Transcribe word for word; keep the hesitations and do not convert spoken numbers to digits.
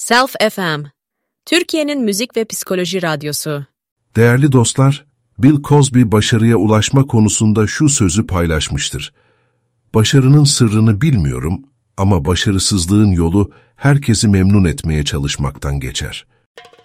Self F M, Türkiye'nin müzik ve psikoloji radyosu. Değerli dostlar, Bill Cosby başarıya ulaşma konusunda şu sözü paylaşmıştır. Başarının sırrını bilmiyorum ama başarısızlığın yolu herkesi memnun etmeye çalışmaktan geçer.